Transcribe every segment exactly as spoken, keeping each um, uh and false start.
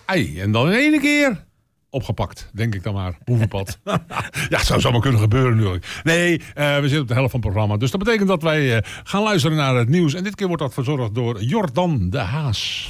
Ei, en dan in één keer opgepakt, denk ik dan maar. Boevenpad. Ja, het zou zomaar kunnen gebeuren natuurlijk. Nee, uh, we zitten op de helft van het programma. Dus dat betekent dat wij uh, gaan luisteren naar het nieuws. En dit keer wordt dat verzorgd door Jordan de Haas.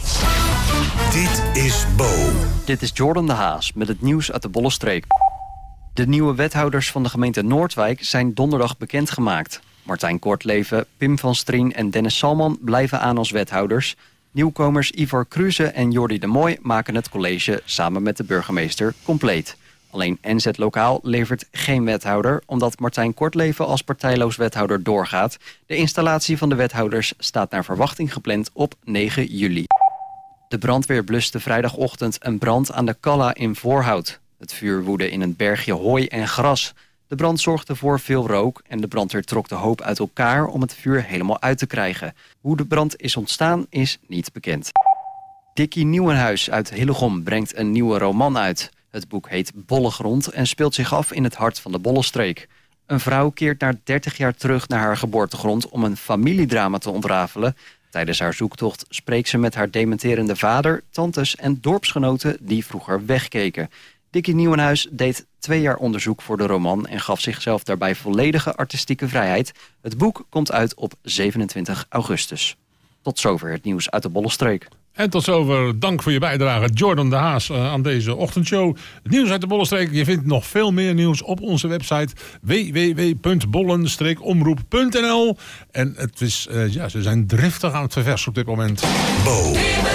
Dit is Bo. Dit is Jordan de Haas met het nieuws uit de Bollenstreek. De nieuwe wethouders van de gemeente Noordwijk zijn donderdag bekendgemaakt. Martijn Kortleven, Pim van Strien en Dennis Salman blijven aan als wethouders. Nieuwkomers Ivor Kruse en Jordi de Mooi maken het college samen met de burgemeester compleet. Alleen N Z Lokaal levert geen wethouder, omdat Martijn Kortleven als partijloos wethouder doorgaat. De installatie van de wethouders staat naar verwachting gepland op negen juli. De brandweer bluste vrijdagochtend een brand aan de Calla in Voorhout. Het vuur woedde in een bergje hooi en gras. De brand zorgde voor veel rook en de brandweer trok de hoop uit elkaar om het vuur helemaal uit te krijgen. Hoe de brand is ontstaan is niet bekend. Dickie Nieuwenhuis uit Hillegom brengt een nieuwe roman uit. Het boek heet Bollegrond en speelt zich af in het hart van de Bollenstreek. Een vrouw keert na dertig jaar terug naar haar geboortegrond om een familiedrama te ontrafelen. Tijdens haar zoektocht spreekt ze met haar dementerende vader, tantes en dorpsgenoten die vroeger wegkeken. Dickie Nieuwenhuis deed twee jaar onderzoek voor de roman en gaf zichzelf daarbij volledige artistieke vrijheid. Het boek komt uit op zevenentwintig augustus. Tot zover het nieuws uit de Bollenstreek. En tot zover, dank voor je bijdrage, Jordan de Haas, uh, aan deze ochtendshow. Het nieuws uit de Bollenstreek. Je vindt nog veel meer nieuws op onze website w w w punt bollen omroep punt n l. En het is, uh, ja, ze zijn driftig aan het verversen op dit moment. Bo.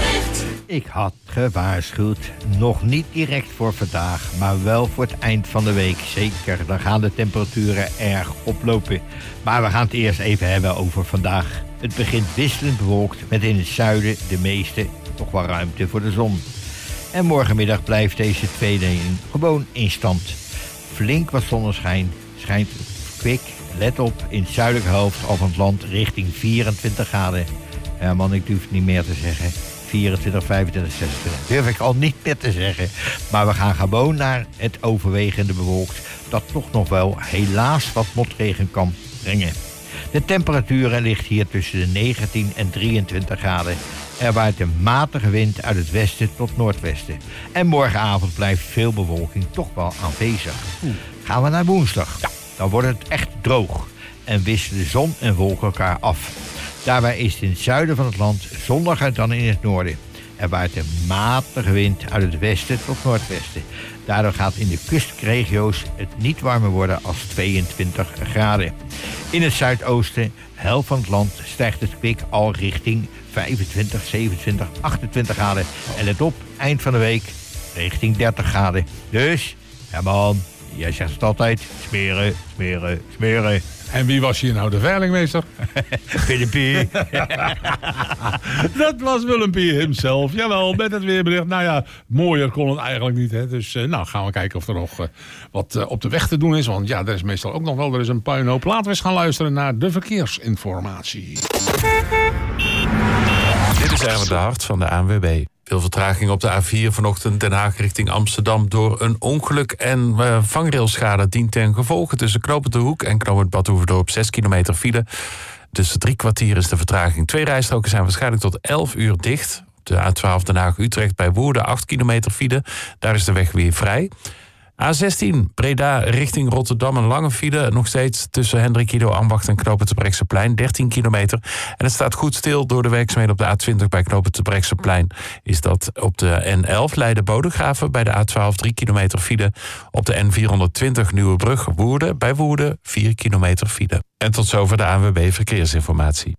Ik had gewaarschuwd, nog niet direct voor vandaag, maar wel voor het eind van de week. Zeker, dan gaan de temperaturen erg oplopen. Maar we gaan het eerst even hebben over vandaag. Het begint wisselend bewolkt met in het zuiden de meeste nog wel ruimte voor de zon. En morgenmiddag blijft deze tweedeling gewoon in stand. Flink wat zonneschijn schijnt kwik, let op, in de zuidelijke helft van het land richting vierentwintig graden. Ja man, ik durf het niet meer te zeggen. vierentwintig, vijfentwintig, zesentwintig. Durf ik al niet meer te zeggen. Maar we gaan gewoon naar het overwegende bewolkt, dat toch nog wel helaas wat motregen kan brengen. De temperaturen ligt hier tussen de negentien en drieëntwintig graden. Er waait een matige wind uit het westen tot noordwesten. En morgenavond blijft veel bewolking toch wel aanwezig. Gaan we naar woensdag. Ja. Dan wordt het echt droog en wisselen zon en wolken elkaar af. Daarbij is het in het zuiden van het land zonniger dan in het noorden. Er waait een matige wind uit het westen tot noordwesten. Daardoor gaat in de kustregio's het niet warmer worden als tweeëntwintig graden. In het zuidoosten, helft van het land, stijgt het kwik al richting vijfentwintig, zevenentwintig, achtentwintig graden. En let op, eind van de week richting dertig graden. Dus, Herman, jij zegt het altijd, smeren, smeren, smeren. En wie was hier nou de veilingmeester? Willempie. Dat was Willempie himself. Jawel, met het weerbericht. Nou ja, mooier kon het eigenlijk niet. Hè. Dus uh, nou gaan we kijken of er nog uh, wat uh, op de weg te doen is. Want ja, er is meestal ook nog wel er is een puinhoop. Laten we eens gaan luisteren naar de verkeersinformatie. Dit is Erwin de Hart van de A N W B. Veel vertraging op de A vier vanochtend Den Haag richting Amsterdam door een ongeluk en uh, vangrailschade dient ten gevolge tussen Knopend de Hoek en Knopend Badhoevedorp zes kilometer file. Dus drie kwartier is de vertraging. Twee rijstroken zijn waarschijnlijk tot elf uur dicht. Op de A twaalf Den Haag-Utrecht bij Woerden acht kilometer file. Daar is de weg weer vrij. A zestien Breda richting Rotterdam een lange file. Nog steeds tussen Hendrik Ido Ambacht en Knopend Terbrechtseplein. dertien kilometer. En het staat goed stil door de werkzaamheden op de A twintig bij Knopend Terbrechtseplein. Is dat op de N elf Leiden-Bodegraven bij de A twaalf drie kilometer file. Op de N vierhonderdtwintig Nieuwebrug Woerden bij Woerden vier kilometer file. En tot zover de A N W B Verkeersinformatie.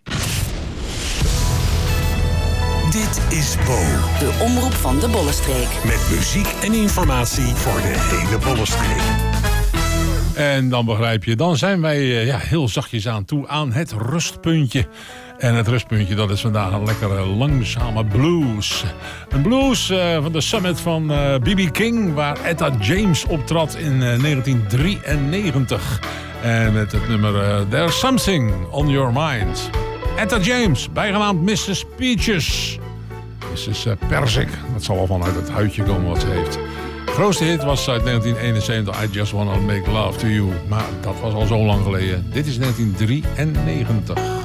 Dit is Bo. De omroep van de Bollenstreek. Met muziek en informatie voor de hele Bollenstreek. En dan begrijp je, dan zijn wij ja, heel zachtjes aan toe aan het rustpuntje. En het rustpuntje, dat is vandaag een lekkere langzame blues. Een blues uh, van de summit van uh, B B King, waar Etta James optrad in uh, negentien drieënnegentig. En met het nummer uh, There's Something on Your Mind. Etta James, bijgenaamd missus Peaches. missus Perzik, dat zal wel vanuit het huidje komen wat ze heeft. De grootste hit was uit negentien eenenzeventig, I Just Wanna Make Love to You. Maar dat was al zo lang geleden. Dit is negentien drieënnegentig.